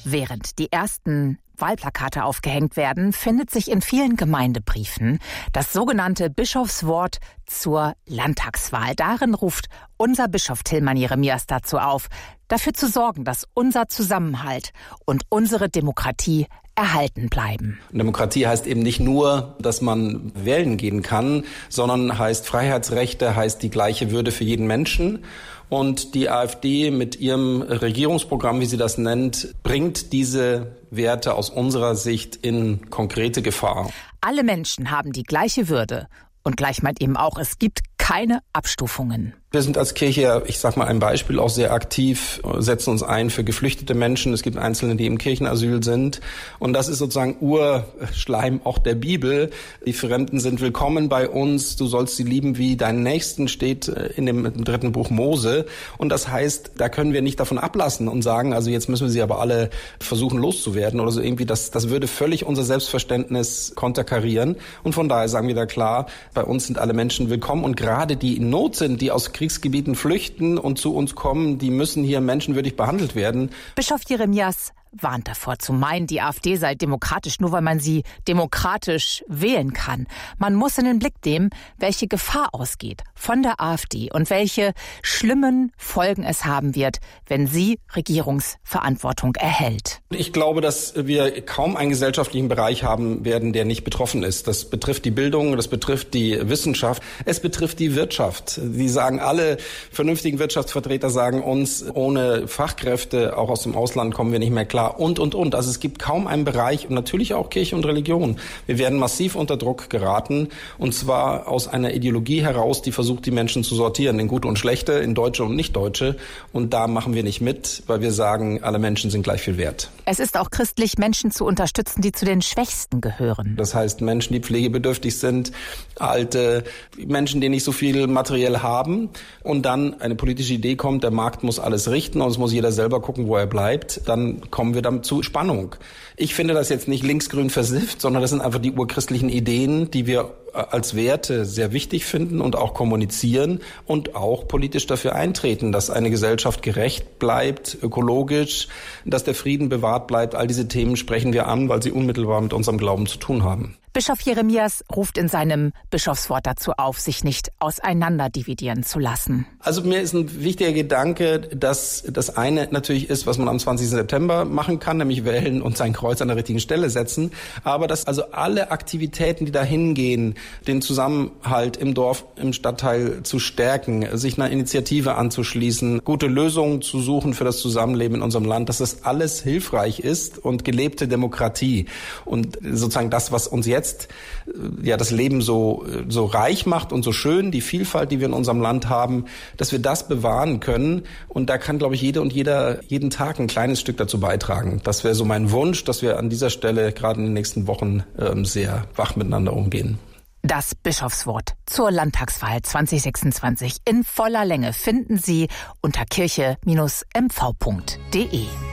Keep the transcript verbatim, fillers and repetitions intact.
Während die ersten Wahlplakate aufgehängt werden, findet sich in vielen Gemeindebriefen das sogenannte Bischofswort zur Landtagswahl. Darin ruft unser Bischof Tilman Jeremias dazu auf, dafür zu sorgen, dass unser Zusammenhalt und unsere Demokratie erhalten bleiben. Demokratie heißt eben nicht nur, dass man wählen gehen kann, sondern heißt Freiheitsrechte, heißt die gleiche Würde für jeden Menschen. Und die AfD mit ihrem Regierungsprogramm, wie sie das nennt, bringt diese Werte aus unserer Sicht in konkrete Gefahr. Alle Menschen haben die gleiche Würde. Und gleich meint eben auch, es gibt keine Abstufungen. Wir sind als Kirche, ich sage mal ein Beispiel, auch sehr aktiv, setzen uns ein für geflüchtete Menschen. Es gibt Einzelne, die im Kirchenasyl sind. Und das ist sozusagen Urschleim auch der Bibel. Die Fremden sind willkommen bei uns. Du sollst sie lieben wie deinen Nächsten, steht in dem dritten Buch Mose. Und das heißt, da können wir nicht davon ablassen und sagen, also jetzt müssen wir sie aber alle versuchen loszuwerden oder so irgendwie. Das, das würde völlig unser Selbstverständnis konterkarieren. Und von daher sagen wir da klar, bei uns sind alle Menschen willkommen. Und gerade die in Not sind, die aus Kriegsgebieten flüchten und zu uns kommen, die müssen hier menschenwürdig behandelt werden. Bischof Jeremias warnt davor zu meinen, die AfD sei demokratisch, nur weil man sie demokratisch wählen kann. Man muss in den Blick nehmen, welche Gefahr ausgeht von der AfD und welche schlimmen Folgen es haben wird, wenn sie Regierungsverantwortung erhält. Ich glaube, dass wir kaum einen gesellschaftlichen Bereich haben werden, der nicht betroffen ist. Das betrifft die Bildung, das betrifft die Wissenschaft, es betrifft die Wirtschaft. Die sagen, alle vernünftigen Wirtschaftsvertreter sagen uns, ohne Fachkräfte, auch aus dem Ausland, kommen wir nicht mehr klar. Und, und, und. Also es gibt kaum einen Bereich, und natürlich auch Kirche und Religion. Wir werden massiv unter Druck geraten, und zwar aus einer Ideologie heraus, die versucht, die Menschen zu sortieren in Gute und Schlechte, in Deutsche und Nicht-Deutsche. Und da machen wir nicht mit, weil wir sagen, alle Menschen sind gleich viel wert. Es ist auch christlich, Menschen zu unterstützen, die zu den Schwächsten gehören. Das heißt, Menschen, die pflegebedürftig sind, alte Menschen, die nicht so viel materiell haben, und dann eine politische Idee kommt, der Markt muss alles richten und es muss jeder selber gucken, wo er bleibt, dann kommen wir dann zu Spannung. Ich finde das jetzt nicht linksgrün versifft, sondern das sind einfach die urchristlichen Ideen, die wir als Werte sehr wichtig finden und auch kommunizieren und auch politisch dafür eintreten, dass eine Gesellschaft gerecht bleibt, ökologisch, dass der Frieden bewahrt bleibt. All diese Themen sprechen wir an, weil sie unmittelbar mit unserem Glauben zu tun haben. Bischof Jeremias ruft in seinem Bischofswort dazu auf, sich nicht auseinanderdividieren zu lassen. Also mir ist ein wichtiger Gedanke, dass das eine natürlich ist, was man am zwanzigsten September machen kann, nämlich wählen und sein Kreuz an der richtigen Stelle setzen. Aber dass also alle Aktivitäten, die dahin gehen, den Zusammenhalt im Dorf, im Stadtteil zu stärken, sich einer Initiative anzuschließen, gute Lösungen zu suchen für das Zusammenleben in unserem Land, dass das alles hilfreich ist und gelebte Demokratie und sozusagen das, was uns jetzt ja das Leben so so reich macht und so schön, die Vielfalt, die wir in unserem Land haben, dass wir das bewahren können. Und da kann, glaube ich, jede und jeder jeden Tag ein kleines Stück dazu beitragen. Das wäre so mein Wunsch, dass wir an dieser Stelle gerade in den nächsten Wochen ähm, sehr wach miteinander umgehen. Das Bischofswort zur Landtagswahl zwanzig sechsundzwanzig in voller Länge finden Sie unter kirche Bindestrich m v punkt d e.